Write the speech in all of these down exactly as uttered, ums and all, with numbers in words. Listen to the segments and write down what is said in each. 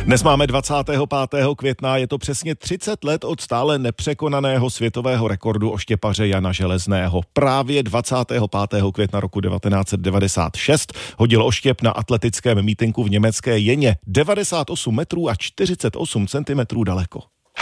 Dnes máme dvacátého pátého května, je to přesně třicet let od stále nepřekonaného světového rekordu oštěpaře Jana Železného. Právě dvacátého pátého května roku devatenáct set devadesát šest hodil oštěp na atletickém mítinku v německé Jeně devadesát osm metrů a čtyřicet osm centimetrů daleko.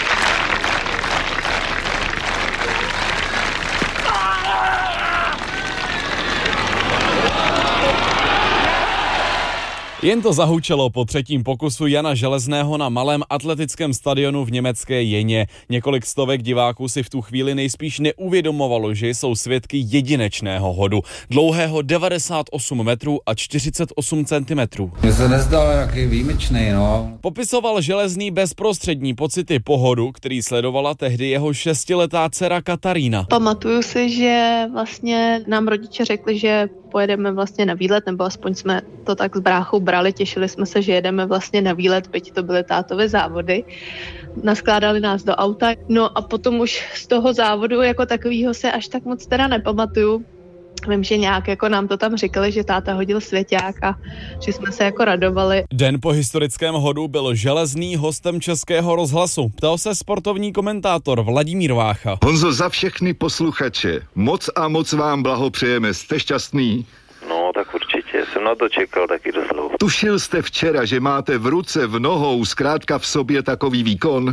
Jen to zahučelo po třetím pokusu Jana Železného na malém atletickém stadionu v německé Jeně. Několik stovek diváků si v tu chvíli nejspíš neuvědomovalo, že jsou svědky jedinečného hodu. Dlouhého devadesát osm metrů a čtyřicet osm centimetrů. Mně se nezdal jaký výjimečný, no. Popisoval Železný bezprostřední pocity po hodu, který sledovala tehdy jeho šestiletá dcera Katarína. Pamatuju si, že vlastně nám rodiče řekli, že pojedeme vlastně na výlet, nebo aspoň jsme to tak s bráchou brali, těšili jsme se, že jedeme vlastně na výlet, byť to byly tátové závody. Naskládali nás do auta, no a potom už z toho závodu jako takovýho se až tak moc teda nepamatuju. Vím, že nějak jako nám to tam říkali, že táta hodil svěťák a že jsme se jako radovali. Den po historickém hodu byl Železný hostem Českého rozhlasu. Ptal se sportovní komentátor Vladimír Vácha. Honzo, za všechny posluchače, moc a moc vám blahopřejeme, jste šťastný? No, tak určitě, jsem na to čekal taky dost dlouho. Tušil jste včera, že máte v ruce, v nohou, zkrátka v sobě takový výkon?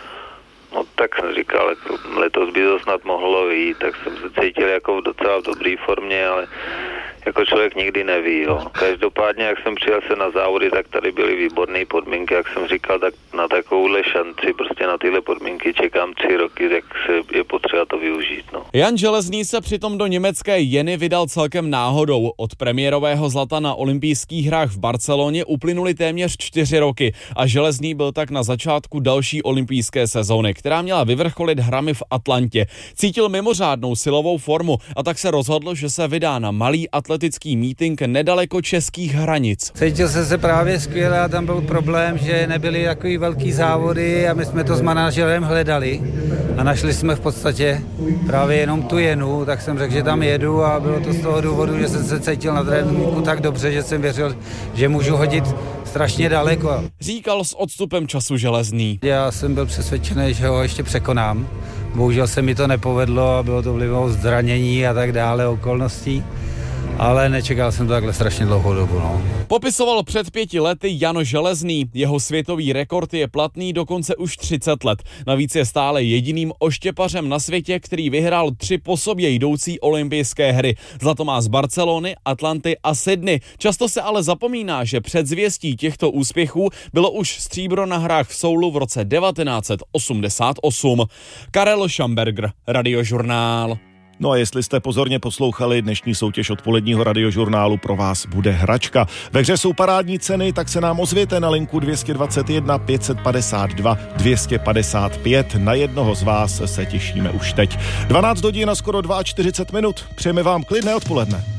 No tak jsem říkal, letos by to snad mohlo vyjít, tak jsem se cítil jako v docela v dobré formě, ale jako člověk nikdy neví, jo. Každopádně, jak jsem přijel se na závody, tak tady byly výborné podmínky, jak jsem říkal, tak na takovouhle šanci, prostě na tyhle podmínky čekám tři roky, tak se je potřeba to využít, no. Jan Železný se přitom do německé Jeny vydal celkem náhodou. Od premiérového zlata na olympijských hrách v Barceloně uplynuly téměř čtyři roky a Železný byl tak na začátku další olympijské sezóny, která měla vyvrcholit hrami v Atlantě. Cítil mimořádnou silovou formu a tak se rozhodl, že se vydá na malý atletický mítink nedaleko českých hranic. Cítil jsem se právě skvěle a tam byl problém, že nebyly takový velký závody a my jsme to s manažerem hledali a našli jsme v podstatě právě jenom tu Jenu, tak jsem řekl, že tam jedu a bylo to z toho důvodu, že jsem se cítil na tréninku tak dobře, že jsem věřil, že můžu hodit strašně daleko. Říkal s odstupem času Železný. Já jsem byl přesvědčený, že ho ještě překonám. Bohužel se mi to nepovedlo a bylo to vlivou zranění a tak dále, okolností. Ale nečekal jsem to takhle strašně dlouhou dobu, no. Popisoval před pěti lety Jan Železný. Jeho světový rekord je platný dokonce už třicet let. Navíc je stále jediným oštěpařem na světě, který vyhrál tři po sobě jdoucí olympijské hry. Zlato má z Barcelony, Atlanty a Sydney. Často se ale zapomíná, že před zvěstí těchto úspěchů bylo už stříbro na hrách v Soulu v roce devatenáct set osmdesát osm. Karel Šamberger, Radiožurnál. No a jestli jste pozorně poslouchali, dnešní soutěž odpoledního Radiožurnálu pro vás bude hračka. Ve hře jsou parádní ceny, tak se nám ozvěte na linku dvě stě dvacet jedna pět set padesát dva dvě stě padesát pět. Na jednoho z vás se těšíme už teď. dvanáct hodin a skoro čtyřicet dva minut. Přejeme vám klidné odpoledne.